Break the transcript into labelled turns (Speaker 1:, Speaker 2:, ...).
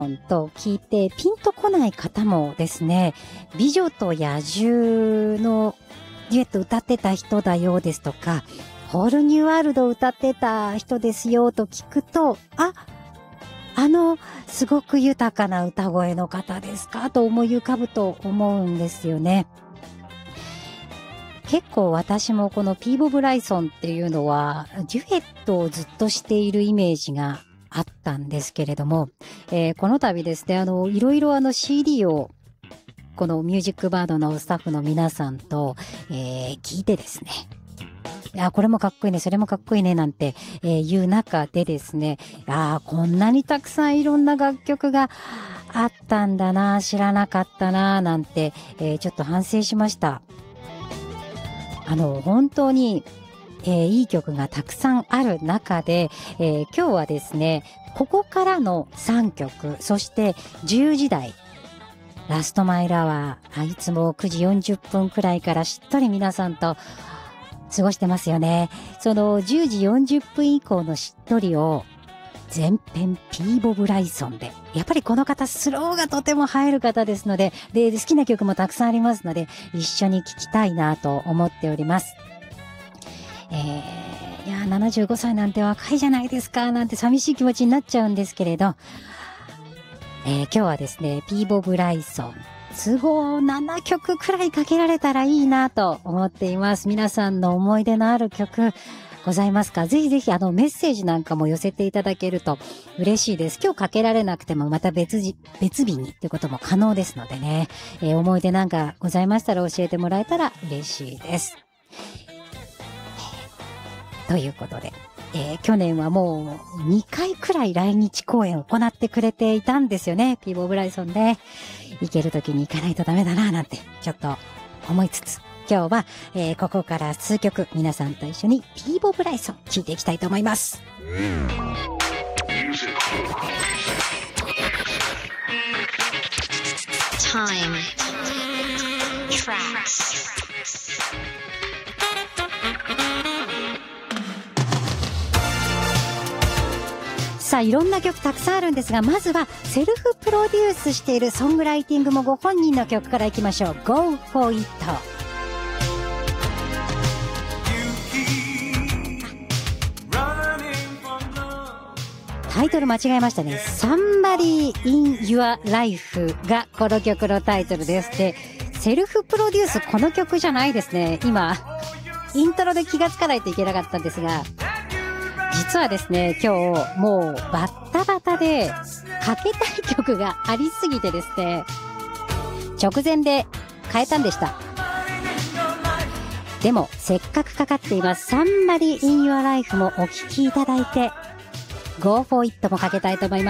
Speaker 1: と聞いてピンとこない方もですね、美女と野獣のデュエット歌ってた人だよですとか、ホールニューワールド歌ってた人ですよと聞くと、すごく豊かな歌声の方ですかと思い浮かぶと思うんですよね。結構私もこのピーボ・ブライソンっていうのはデュエットをずっとしているイメージがあったんですけれども、この度ですね、いろいろCD をこのミュージックバードのスタッフの皆さんと、聞いてですね、これもかっこいいね、それもかっこいいねなんて、いう中でですね、こんなにたくさんいろんな楽曲があったんだな、知らなかったななんて、ちょっと反省しました。本当に、いい曲がたくさんある中で、今日はですね、ここからの3曲、そして10時台、ラストマイルアワー、いつも9時40分くらいからしっとり皆さんと過ごしてますよね。その10時40分以降のしっとりを全編ピーボ・ブライソンで、やっぱりこの方スローがとても入る方ですので、好きな曲もたくさんありますので、一緒に聴きたいなと思っております。75歳なんて若いじゃないですかなんて寂しい気持ちになっちゃうんですけれど、今日はですね、ピーボ・ブライソン都合7曲くらいかけられたらいいなと思っています。皆さんの思い出のある曲ございますか？ぜひぜひメッセージなんかも寄せていただけると嬉しいです。今日かけられなくてもまた別日にっていうことも可能ですのでね、思い出なんかございましたら教えてもらえたら嬉しいです。ということで、去年はもう2回くらい来日公演を行ってくれていたんですよね。ピーボ・ブライソンで行ける時に行かないとダメだななんてちょっと思いつつ、今日は、ここから数曲皆さんと一緒にピーボ・ブライソン聴いていきたいと思います。Time Tracks。さあ、いろんな曲たくさんあるんですが、まずはセルフプロデュースしているソングライティングもご本人の曲からいきましょう。 Go for it。 タイトル間違えましたね。 Somebody in Your Life がこの曲のタイトルです。で、セルフプロデュース、この曲じゃないですね。今イントロで気がつかないといけなかったんですが、実はですね、今日もうバッタバタでかけたい曲がありすぎてですね、直前で変えたんでした。でもせっかくかかっています Somebody in Your Life もお聴きいただいて、 Go for it もかけたいと思います。